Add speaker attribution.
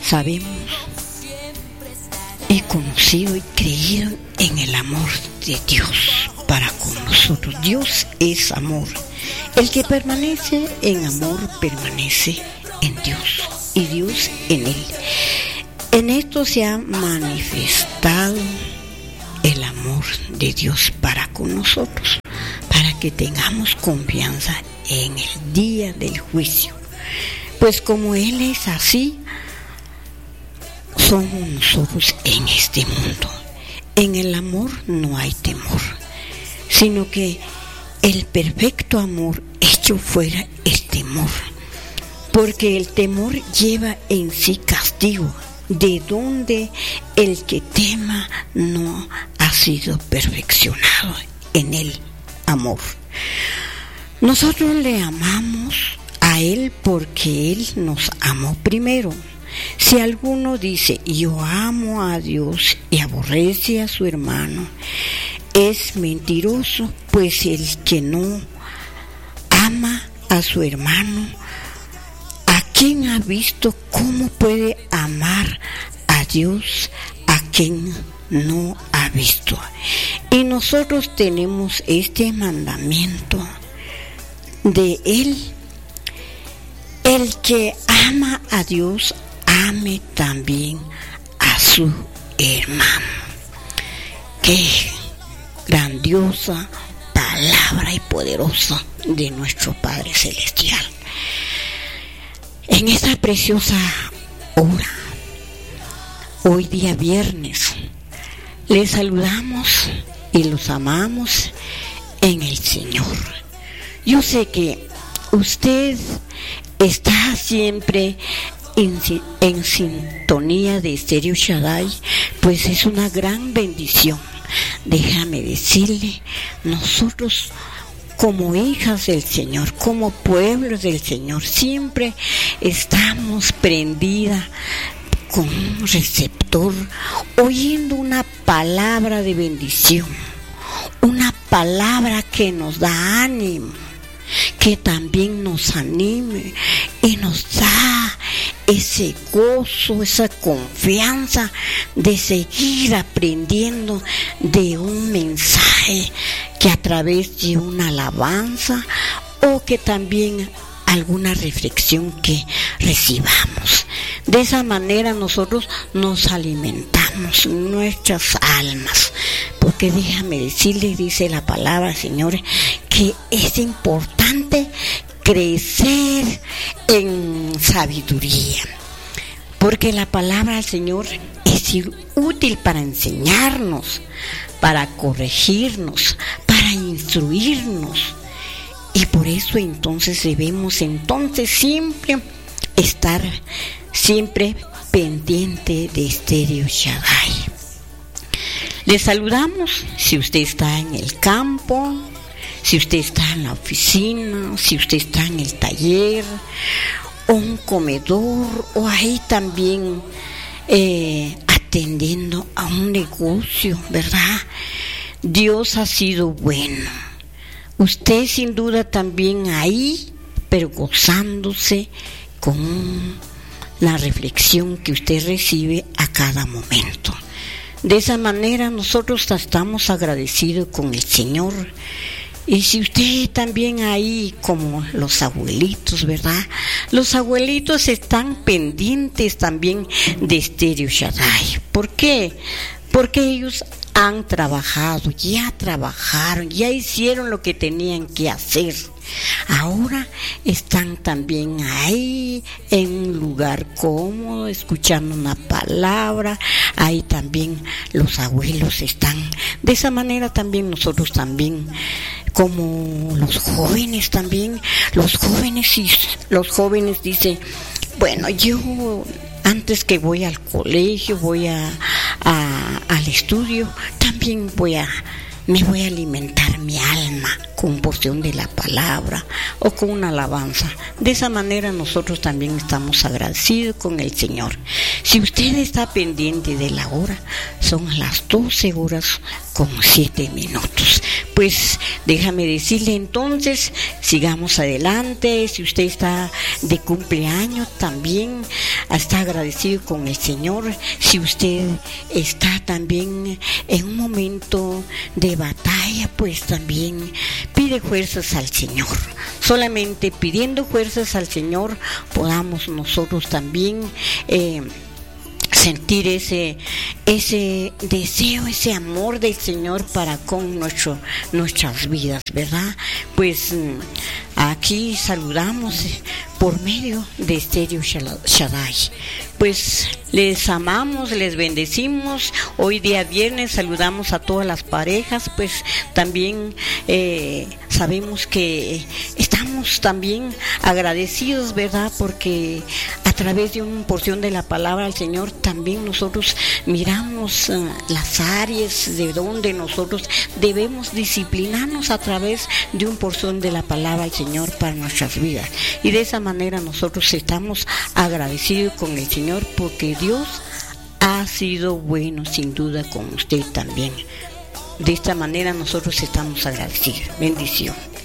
Speaker 1: sabemos, he conocido y creído en el amor de Dios para con nosotros. Dios es amor. El que permanece en amor permanece en Dios y Dios en él. En esto se ha manifestado el amor de Dios para con nosotros, para que tengamos confianza en el día del juicio. Pues como Él es así, somos nosotros en este mundo. En el amor no hay temor, sino que el perfecto amor hecho fuera el temor, porque el temor lleva en sí castigo, de donde el que tema no ha sido perfeccionado en el amor. Nosotros le amamos a Él porque Él nos amó primero. Si alguno dice yo amo a Dios y aborrece a su hermano, es mentiroso, pues el que no ama a su hermano, ¿a quién ha visto? ¿Cómo puede amar a Dios a quien no ha visto? Y nosotros tenemos este mandamiento de Él: el que ama a Dios, ame también a su hermano. Qué grandiosa palabra y poderosa de nuestro Padre Celestial. En esta preciosa hora, hoy día viernes, les saludamos y los amamos en el Señor. Yo sé que usted está siempre en sintonía de Estéreo Shaddai, pues es una gran bendición. Déjame decirle, nosotros como hijas del Señor, como pueblos del Señor, siempre estamos prendidas con un receptor, oyendo una palabra de bendición, una palabra que nos da ánimo, que también nos anime y nos da ese gozo, esa confianza de seguir aprendiendo de un mensaje que a través de una alabanza o que también alguna reflexión que recibamos. De esa manera nosotros nos alimentamos nuestras almas, porque déjame decirle, dice la palabra, señores, que es importante crecer en sabiduría, porque la palabra del Señor es útil para enseñarnos, para corregirnos, para instruirnos, y por eso entonces debemos siempre estar pendiente de Estéreo Shaddai. Les saludamos si usted está en el campo, si usted está en la oficina, si usted está en el taller, o un comedor, o ahí también atendiendo a un negocio, ¿verdad? Dios ha sido bueno. Usted sin duda también ahí, pero gozándose con la reflexión que usted recibe a cada momento. De esa manera nosotros estamos agradecidos con el Señor. Y si usted también ahí, como los abuelitos, ¿verdad? Los abuelitos están pendientes también de Estéreo Shaddai. ¿Por qué? Porque ellos han trabajado, ya trabajaron, ya hicieron lo que tenían que hacer. Ahora están también ahí en un lugar cómodo, escuchando una palabra. Ahí también los abuelos están. De esa manera también nosotros también, como los jóvenes también, los jóvenes dicen, bueno, yo antes que voy al colegio, voy al estudio, también me voy a alimentar mi alma con porción de la palabra o con una alabanza. De esa manera nosotros también estamos agradecidos con el Señor. Si usted está pendiente de la hora, son las 12:07. Pues déjame decirle entonces, sigamos adelante. Si usted está de cumpleaños, también está agradecido con el Señor. Si usted está también en un momento de batalla, pues también pide fuerzas al Señor. Solamente pidiendo fuerzas al Señor podamos nosotros también sentir ese deseo, ese amor del Señor para con nuestras vidas, ¿verdad? Pues aquí saludamos por medio de Estéreo Shaddai. Pues les amamos, les bendecimos. Hoy día viernes saludamos a todas las parejas, pues también sabemos que estamos también agradecidos, ¿verdad? Porque a través de una porción de la palabra del Señor también nosotros miramos las áreas de donde nosotros debemos disciplinarnos a través de una porción de la palabra del Señor para nuestras vidas. Y de esa manera nosotros estamos agradecidos con el Señor, porque Dios ha sido bueno sin duda con usted también. De esta manera nosotros estamos agradecidos. Bendición.